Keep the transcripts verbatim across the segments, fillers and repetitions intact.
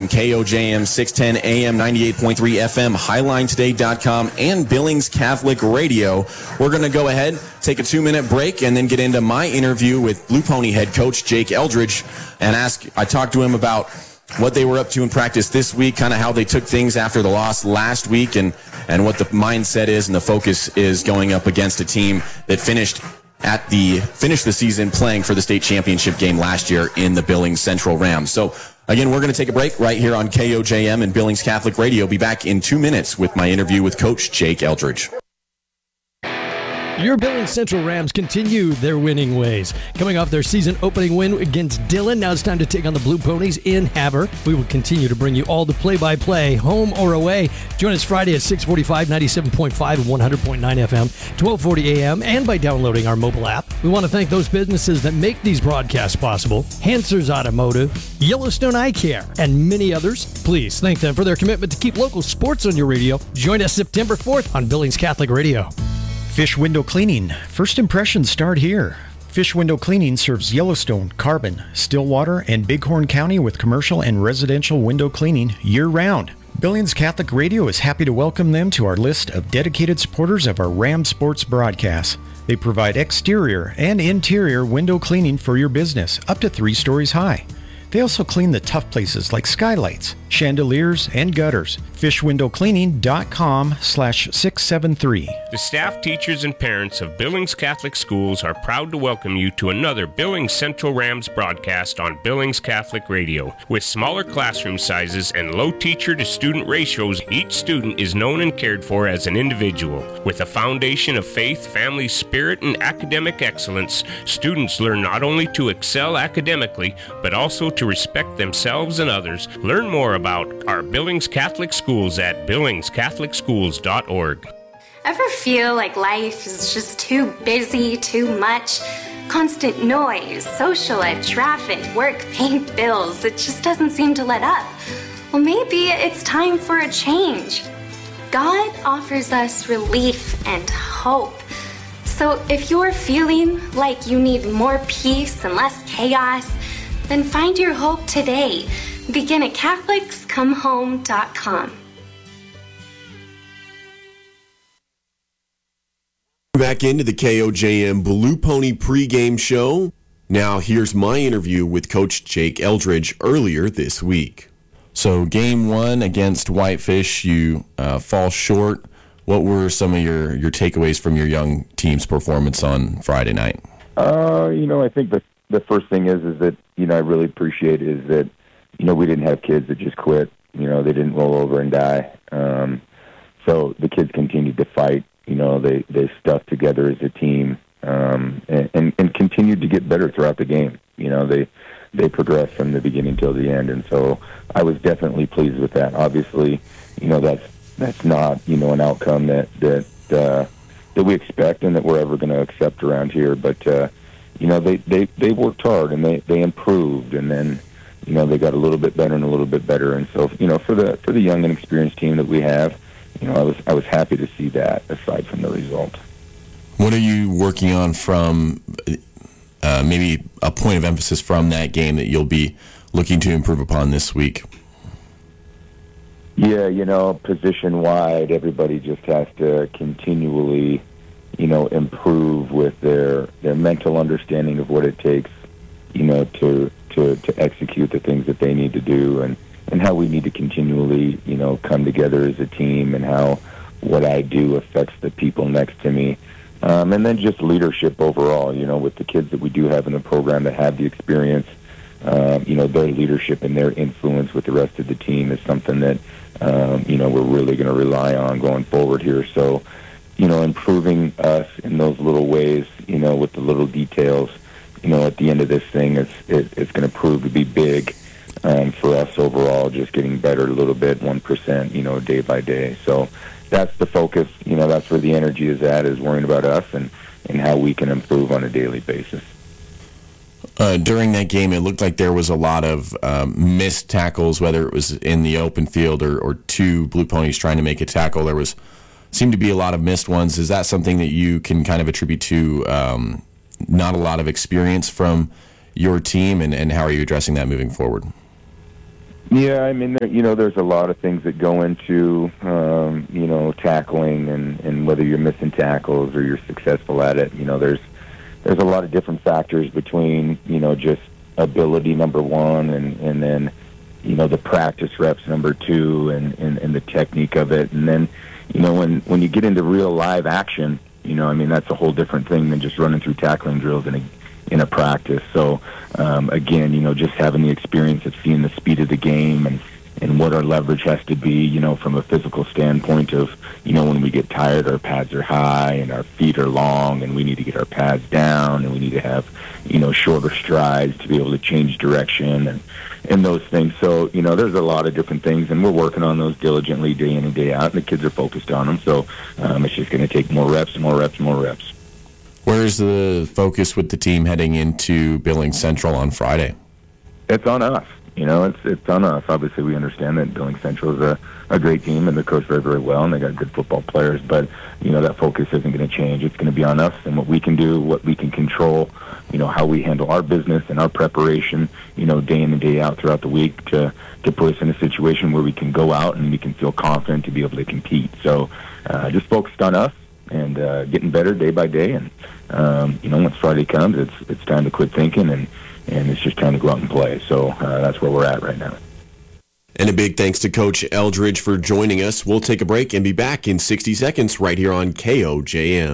K O J M six ten A M, ninety-eight point three F M, highline today dot com, and Billings Catholic Radio. We're going to go ahead, take a two-minute break, and then get into my interview with Blue Pony head coach Jake Eldridge and ask, I talked to him about what they were up to in practice this week, kind of how they took things after the loss last week, and, and what the mindset is and the focus is going up against a team that finished at the finished the season playing for the state championship game last year in the Billings Central Rams. So again, we're going to take a break right here on K O J M and Billings Catholic Radio. Be back in two minutes with my interview with Coach Jake Eldridge. Your Billings Central Rams continue their winning ways. Coming off their season opening win against Dillon, now it's time to take on the Blue Ponies in Havre. We will continue to bring you all the play-by-play, home or away. Join us Friday at six forty-five, ninety-seven point five and one hundred point nine F M, twelve forty A M, and by downloading our mobile app. We want to thank those businesses that make these broadcasts possible. Hansers Automotive, Yellowstone Eye Care, and many others. Please thank them for their commitment to keep local sports on your radio. Join us September fourth on Billings Catholic Radio. Fish Window Cleaning. First impressions start here. Fish Window Cleaning serves Yellowstone, Carbon, Stillwater, and Bighorn County with commercial and residential window cleaning year-round. Billings Catholic Radio is happy to welcome them to our list of dedicated supporters of our Ram Sports broadcasts. They provide exterior and interior window cleaning for your business, up to three stories high. They also clean the tough places like skylights, chandeliers, and gutters. fish window cleaning dot com slash six seven three. The staff, teachers, and parents of Billings Catholic Schools are proud to welcome you to another Billings Central Rams broadcast on Billings Catholic Radio. With smaller classroom sizes and low teacher-to-student ratios, each student is known and cared for as an individual. With a foundation of faith, family spirit, and academic excellence, students learn not only to excel academically, but also to respect themselves and others. Learn more about our Billings Catholic Schools at billings catholic schools dot org. Ever feel like life is just too busy, too much? Constant noise, social ed, traffic, work, paint, bills. It just doesn't seem to let up. Well, maybe it's time for a change. God offers us relief and hope. So if you're feeling like you need more peace and less chaos, then find your hope today. Begin at catholics come home dot com. Back into the K O J M Blue Pony pregame show. Now here's my interview with Coach Jake Eldridge earlier this week. So game one against Whitefish, you uh, fall short. What were some of your, your takeaways from your young team's performance on Friday night? Uh, you know, I think the the first thing is is that, you know, I really appreciate is that, you know, we didn't have kids that just quit. You know, they didn't roll over and die. Um, so the kids continued to fight. You know, they, they stuck together as a team um, and, and, and continued to get better throughout the game. You know, they they progressed from the beginning till the end, and so I was definitely pleased with that. Obviously, you know, that's that's not, you know, an outcome that that uh, that we expect and that we're ever going to accept around here. But uh, you know, they, they, they worked hard and they, they improved, and then, you know, they got a little bit better and a little bit better. And so, you know, for the for the young and experienced team that we have, you know, I was I was happy to see that aside from the result. What are you working on from uh, maybe a point of emphasis from that game that you'll be looking to improve upon this week? Yeah, you know, position-wide, everybody just has to continually, you know, improve with their, their mental understanding of what it takes, you know, to, to, to execute the things that they need to do, and, and how we need to continually, you know, come together as a team, and how what I do affects the people next to me. Um, and then just leadership overall, you know, with the kids that we do have in the program that have the experience, uh, you know, their leadership and their influence with the rest of the team is something that, um, you know, we're really going to rely on going forward here. So, you know, improving us in those little ways, you know, with the little details, you know, at the end of this thing, it's, it, it's going to prove to be big um, for us overall, just getting better a little bit, one percent, you know, day by day. So that's the focus, you know, that's where the energy is at, is worrying about us and, and how we can improve on a daily basis. Uh, during that game, it looked like there was a lot of um, missed tackles, whether it was in the open field or, or two Blue Ponies trying to make a tackle. There was seemed to be a lot of missed ones. Is that something that you can kind of attribute to um, not a lot of experience from your team, and, and how are you addressing that moving forward? Yeah, I mean, there, you know, there's a lot of things that go into, um, you know, tackling and, and whether you're missing tackles or you're successful at it. You know, there's there's a lot of different factors between, you know, just ability, number one, and, and then, you know, the practice reps, number two, and, and, and the technique of it. And then, you know, when, when you get into real live action, you know, I mean, that's a whole different thing than just running through tackling drills in a in a practice. So, um, again, you know, just having the experience of seeing the speed of the game and, and what our leverage has to be, you know, from a physical standpoint of, you know, when we get tired, our pads are high and our feet are long and we need to get our pads down and we need to have, you know, shorter strides to be able to change direction and, and those things. So, you know, there's a lot of different things, and we're working on those diligently day in and day out, and the kids are focused on them. So um, it's just going to take more reps, more reps, more reps. Where's the focus with the team heading into Billings Central on Friday? It's on us. You know, it's it's on us. Obviously, we understand that Billings Central is a, a great team, and they're coached very, very well, and they got good football players. But, you know, that focus isn't going to change. It's going to be on us and what we can do, what we can control, you know, how we handle our business and our preparation, you know, day in and day out throughout the week to, to put us in a situation where we can go out and we can feel confident to be able to compete. So uh, just focused on us and uh, getting better day by day. And, um, you know, once Friday comes, it's it's time to quit thinking, and, and it's just time to go out and play. So uh, that's where we're at right now. And a big thanks to Coach Eldridge for joining us. We'll take a break and be back in sixty seconds right here on K O J M.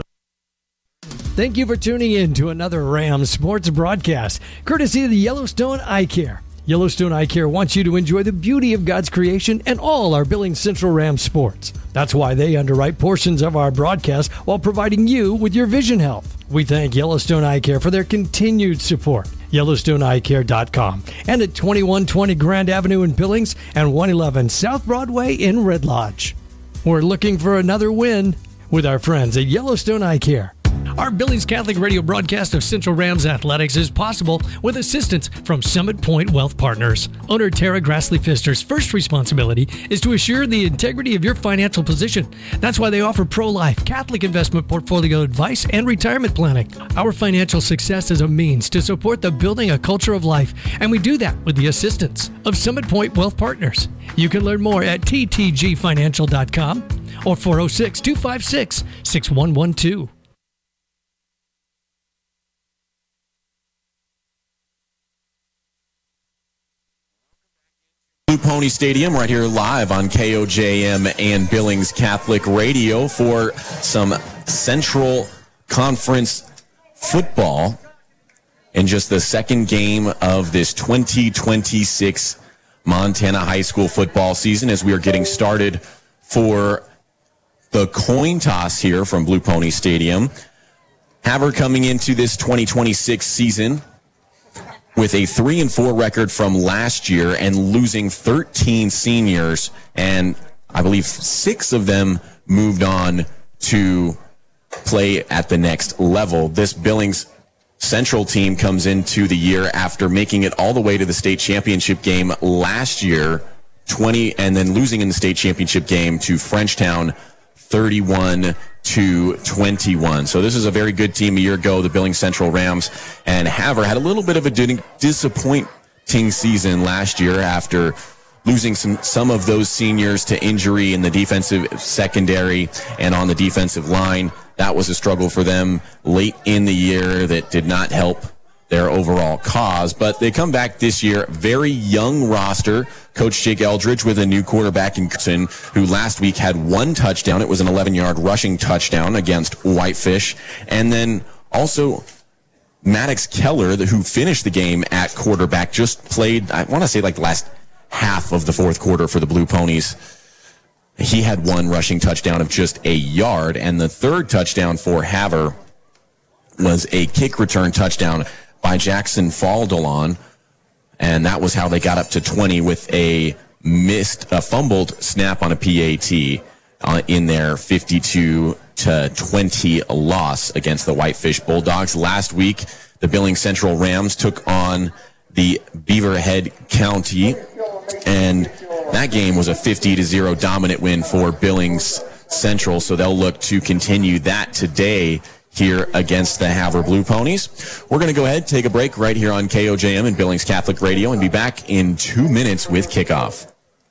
Thank you for tuning in to another Rams sports broadcast, courtesy of the Yellowstone Eye Care. Yellowstone Eye Care wants you to enjoy the beauty of God's creation and all our Billings Central Rams sports. That's why they underwrite portions of our broadcast while providing you with your vision health. We thank Yellowstone Eye Care for their continued support. Yellowstone Eye Care dot com and at twenty-one twenty Grand Avenue in Billings and one eleven South Broadway in Red Lodge. We're looking for another win with our friends at Yellowstone Eye Care. Our Billings Catholic Radio broadcast of Central Rams Athletics is possible with assistance from Summit Point Wealth Partners. Owner Tara Grassley Pfister's first responsibility is to assure the integrity of your financial position. That's why they offer pro-life, Catholic investment portfolio advice, and retirement planning. Our financial success is a means to support the building a culture of life, and we do that with the assistance of Summit Point Wealth Partners. You can learn more at T T G financial dot com or four oh six, two five six, six one one two. Blue Pony Stadium right here live on K O J M and Billings Catholic Radio for some Central Conference football in just the second game of this twenty twenty-six Montana high school football season as we are getting started for the coin toss here from Blue Pony Stadium. Havre coming into this twenty twenty-six season with a three and four record from last year and losing thirteen seniors, and I believe six of them moved on to play at the next level. This Billings Central team comes into the year after making it all the way to the state championship game last year, twenty, and then losing in the state championship game to Frenchtown, thirty-one to twenty-one. So this is a very good team a year ago, the Billings Central Rams, and Havre had a little bit of a disappointing season last year after losing some, some of those seniors to injury in the defensive secondary and on the defensive line. That was a struggle for them late in the year that did not help their overall cause, but they come back this year, very young roster. Coach Jake Eldridge with a new quarterback in Clinton, who last week had one touchdown. It was an eleven-yard rushing touchdown against Whitefish. And then also Maddox Keller, who finished the game at quarterback, just played, I want to say like the last half of the fourth quarter for the Blue Ponies. He had one rushing touchdown of just a yard, and the third touchdown for Havre was a kick return touchdown by Jackson Faldelon, and that was how they got up to twenty with a missed, a fumbled snap on a P A T uh, in their fifty-two to twenty loss against the Whitefish Bulldogs. Last week, the Billings Central Rams took on the Beaverhead County, and that game was a fifty to zero dominant win for Billings Central, so they'll look to continue that today here against the Havre Blue Ponies. We're going to go ahead, take a break right here on K O J M and Billings Catholic Radio, and be back in two minutes with kickoff.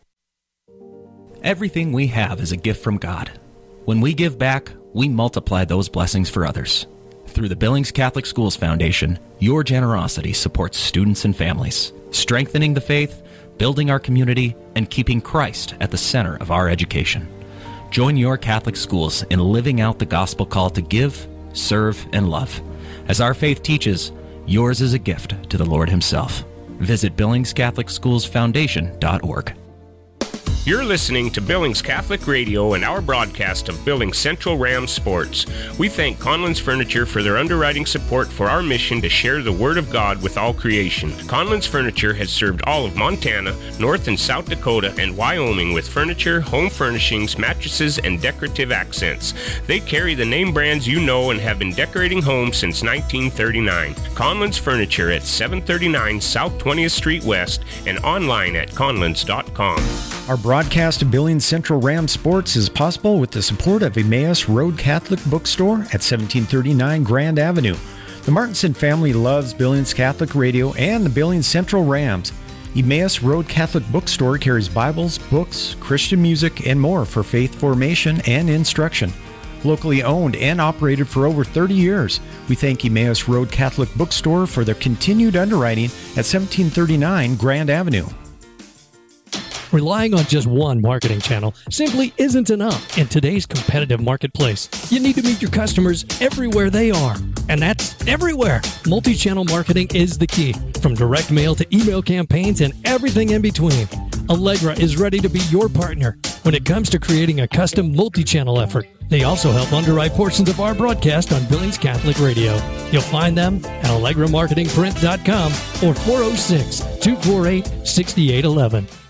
Everything we have is a gift from God. When we give back, we multiply those blessings for others. Through the Billings Catholic Schools Foundation, your generosity supports students and families, strengthening the faith, building our community, and keeping Christ at the center of our education. Join your Catholic schools in living out the gospel call to give, serve, and love. As our faith teaches, yours is a gift to the Lord Himself. Visit Billings Catholic Schools Foundation dot org. You're listening to Billings Catholic Radio and our broadcast of Billings Central Rams sports. We thank Conlon's Furniture for their underwriting support for our mission to share the Word of God with all creation. Conlon's Furniture has served all of Montana, North and South Dakota, and Wyoming with furniture, home furnishings, mattresses, and decorative accents. They carry the name brands you know and have been decorating homes since nineteen thirty-nine. Conlon's Furniture at seven thirty-nine South twentieth Street West and online at conlons dot com. Our broadcast of Billings Central Rams sports is possible with the support of Emmaus Road Catholic Bookstore at seventeen thirty-nine Grand Avenue. The Martinson family loves Billings Catholic Radio and the Billings Central Rams. Emmaus Road Catholic Bookstore carries Bibles, books, Christian music, and more for faith formation and instruction. Locally owned and operated for over thirty years, we thank Emmaus Road Catholic Bookstore for their continued underwriting at seventeen thirty-nine Grand Avenue. Relying on just one marketing channel simply isn't enough in today's competitive marketplace. You need to meet your customers everywhere they are, and that's everywhere. Multi-channel marketing is the key, from direct mail to email campaigns and everything in between. Allegra is ready to be your partner when it comes to creating a custom multi-channel effort. They also help underwrite portions of our broadcast on Billings Catholic Radio. You'll find them at allegra marketing print dot com or four oh six, two four eight, six eight one one.